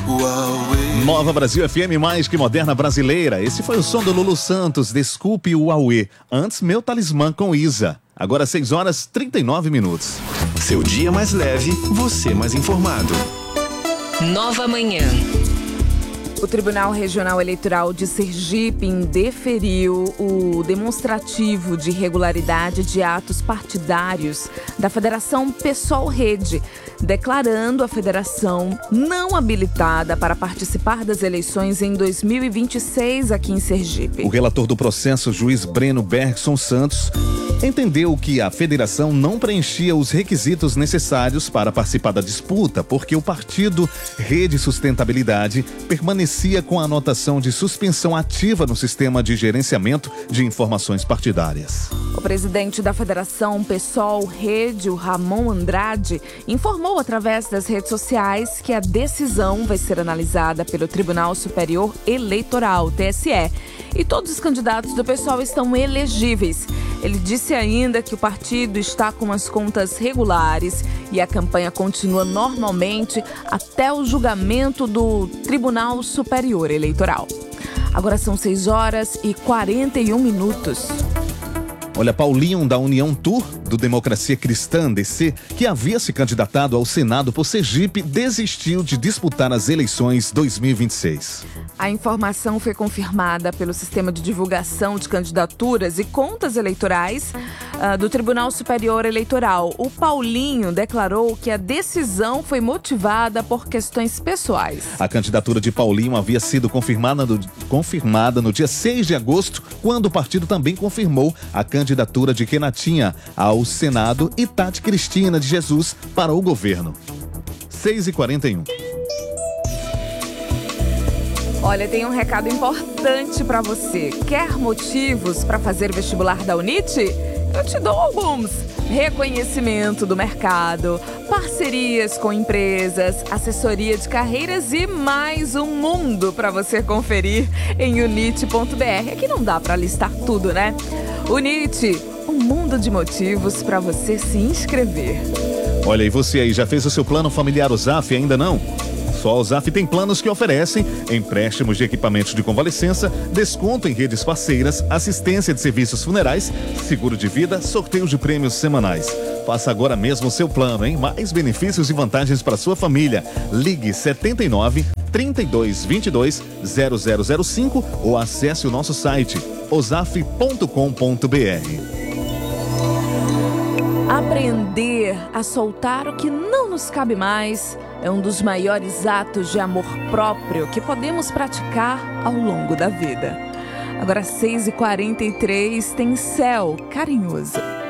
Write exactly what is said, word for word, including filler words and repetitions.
Nova Brasil F M, mais que moderna brasileira. Esse foi o som do Lulu Santos, Desculpe o Huawei. Antes, Meu Talismã com Isa. Agora seis horas e trinta e nove minutos. Seu dia mais leve, você mais informado. Nova Manhã. O Tribunal Regional Eleitoral de Sergipe indeferiu o demonstrativo de irregularidade de atos partidários da Federação PSOL Rede, declarando a federação não habilitada para participar das eleições em dois mil e vinte e seis aqui em Sergipe. O relator do processo, juiz Breno Bergson Santos, entendeu que a federação não preenchia os requisitos necessários para participar da disputa, porque o partido Rede Sustentabilidade permaneceu com a anotação de suspensão ativa no sistema de gerenciamento de informações partidárias. O presidente da Federação PSOL Rede, o Ramon Andrade, informou através das redes sociais que a decisão vai ser analisada pelo Tribunal Superior Eleitoral, T S E, e todos os candidatos do PSOL estão elegíveis. Ele disse ainda que o partido está com as contas regulares e a campanha continua normalmente até o julgamento do Tribunal Superior Eleitoral. Agora são seis horas e quarenta e um minutos. Olha, Paulinho da União Tour, do Democracia Cristã, D C, que havia se candidatado ao Senado por Sergipe, desistiu de disputar as eleições dois mil e vinte e seis. A informação foi confirmada pelo Sistema de Divulgação de Candidaturas e Contas Eleitorais uh, do Tribunal Superior Eleitoral. O Paulinho declarou que a decisão foi motivada por questões pessoais. A candidatura de Paulinho havia sido confirmada no, confirmada no dia seis de agosto, quando o partido também confirmou a candidatura de Kenatinha ao Senado e Tati Cristina de Jesus para o governo. seis e quarenta e um. Olha, tem um recado importante para você. Quer motivos para fazer vestibular da UNIT? Eu te dou alguns. Reconhecimento do mercado, parcerias com empresas, assessoria de carreiras e mais um mundo para você conferir em unit ponto b r. Aqui não dá para listar tudo, né? UNIT, um mundo de motivos para você se inscrever. Olha, e você aí, já fez o seu plano familiar Uzaf? Ainda não? Só a Uzaf tem planos que oferecem empréstimos de equipamentos de convalescença, desconto em redes parceiras, assistência de serviços funerais, seguro de vida, sorteio de prêmios semanais. Faça agora mesmo o seu plano, hein? Mais benefícios e vantagens para sua família. Ligue setenta e nove, trinta e dois, vinte e dois, zero zero zero cinco ou acesse o nosso site uzaf ponto com ponto b r. Aprender a soltar o que não nos cabe mais é um dos maiores atos de amor próprio que podemos praticar ao longo da vida. Agora seis e quarenta e três, tem Céu Carinhoso.